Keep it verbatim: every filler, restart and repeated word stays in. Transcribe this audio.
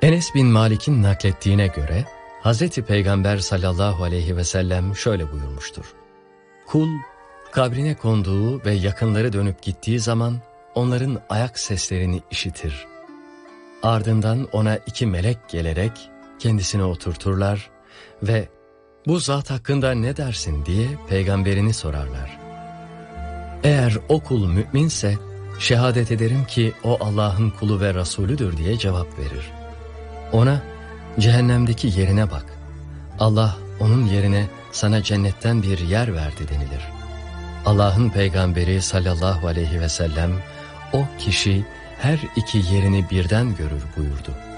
Enes bin Malik'in naklettiğine göre Hazreti Peygamber sallallahu aleyhi ve sellem şöyle buyurmuştur. Kul kabrine konduğu ve yakınları dönüp gittiği zaman onların ayak seslerini işitir. Ardından ona iki melek gelerek kendisine oturturlar ve bu zat hakkında ne dersin diye peygamberini sorarlar. Eğer o kul müminse şehadet ederim ki o Allah'ın kulu ve Resulüdür diye cevap verir. Ona cehennemdeki yerine bak. Allah onun yerine sana cennetten bir yer verdi denilir. Allah'ın peygamberi sallallahu aleyhi ve sellem o kişi her iki yerini birden görür buyurdu.